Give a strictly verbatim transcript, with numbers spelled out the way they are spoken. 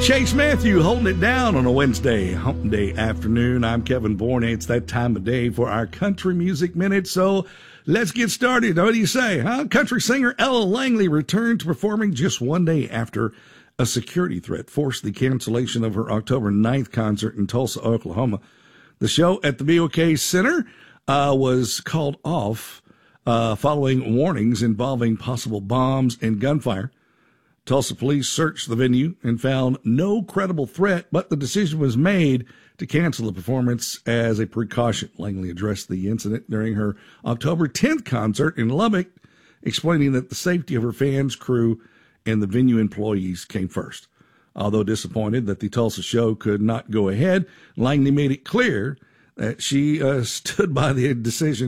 Chase Matthew holding it down on a Wednesday, hump day afternoon. I'm Kevin Bourne. It's that time of day for our Country Music Minute, so let's get started. What do you say, huh? Country singer Ella Langley returned to performing just one day after a security threat forced the cancellation of her October ninth concert in Tulsa, Oklahoma. The show at the B O K Center uh, was called off uh, following warnings involving possible bombs and gunfire. Tulsa police searched the venue and found no credible threat, but the decision was made to cancel the performance as a precaution. Langley addressed the incident during her October tenth concert in Lubbock, explaining that the safety of her fans, crew, and the venue employees came first. Although disappointed that the Tulsa show could not go ahead, Langley made it clear that she uh, stood by the decision